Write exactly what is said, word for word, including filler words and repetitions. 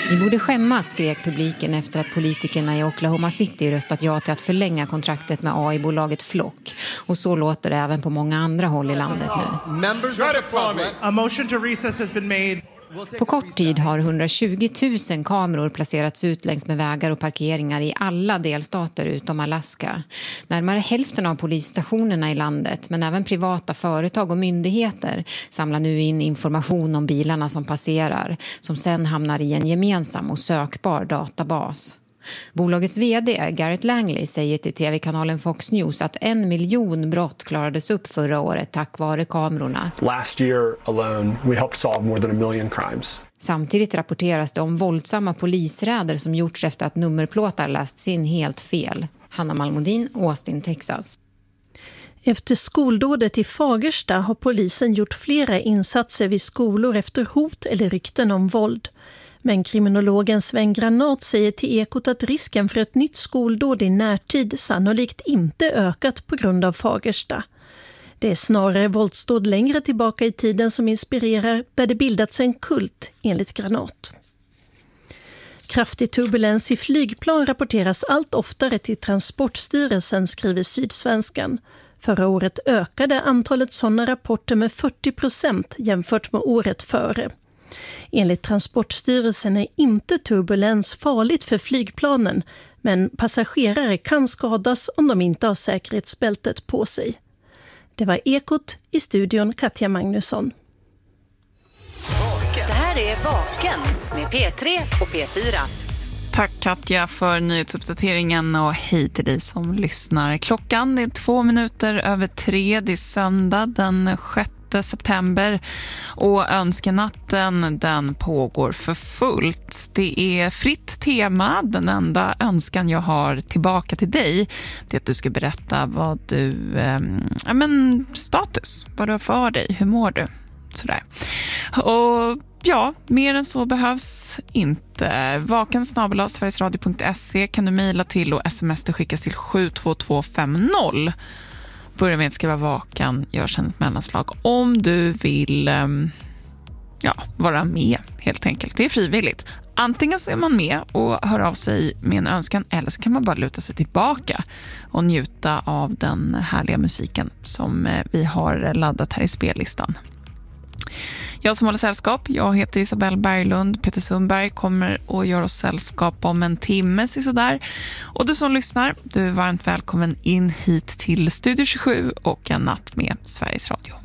Vi borde skämmas, skrek publiken efter att politikerna i Oklahoma City röstat ja till att förlänga kontraktet med A I-bolaget Flock. Och så låter det även på många andra håll i landet nu. A motion to recess has been made. På kort tid har hundratjugo tusen kameror placerats ut längs med vägar och parkeringar i alla delstater utom Alaska. Närmare hälften av polisstationerna i landet, men även privata företag och myndigheter, samlar nu in information om bilarna som passerar, som sen hamnar i en gemensam och sökbar databas. Bolagets vd Garrett Langley säger till tv-kanalen Fox News att en miljon brott klarades upp förra året tack vare kamerorna. Last year alone we helped solve more than a million crimes. Samtidigt rapporteras det om våldsamma polisräder som gjorts efter att nummerplåtar lästs in helt fel. Hanna Malmodin, Austin, Texas. Efter skoldådet i Fagersta har polisen gjort flera insatser vid skolor efter hot eller rykten om våld. Men kriminologen Sven Granat säger till Ekot att risken för ett nytt skoldåd i närtid sannolikt inte ökat på grund av Fagersta. Det är snarare våldsdåd längre tillbaka i tiden som inspirerar, där det bildats en kult, enligt Granat. Kraftig turbulens i flygplan rapporteras allt oftare till Transportstyrelsen, skriver Sydsvenskan. Förra året ökade antalet sådana rapporter med fyrtio procent jämfört med året före. Enligt Transportstyrelsen är inte turbulens farligt för flygplanen, men passagerare kan skadas om de inte har säkerhetsbältet på sig. Det var Ekot, i studion Katja Magnusson. Det här är Vaken med P tre och P fyra. Tack Katja för nyhetsuppdateringen och hej till dig som lyssnar. Klockan är två minuter över tre, det är söndag den sjätte september och önskenatten den pågår för fullt. Det är fritt tema. Den enda önskan jag har tillbaka till dig det är att du ska berätta vad du eh, ja, men status, vad du har för dig, hur mår du? Sådär. Och ja, mer än så behövs inte. Vaken snabel-a sverigesradio punkt se kan du mejla till och sms det skickas till sju två två fem noll. Börja med att skriva vaken, gör sen ett mellanslag om du vill um, ja, vara med helt enkelt. Det är frivilligt. Antingen så är man med och hör av sig med en önskan eller så kan man bara luta sig tillbaka och njuta av den härliga musiken som vi har laddat här i spellistan. Jag som håller sällskap, jag heter Isabelle Berglund. Peter Sundberg kommer att göra oss sällskap om en timme sådär. Och du som lyssnar, du är varmt välkommen in hit till Studio tjugosju och en natt med Sveriges Radio.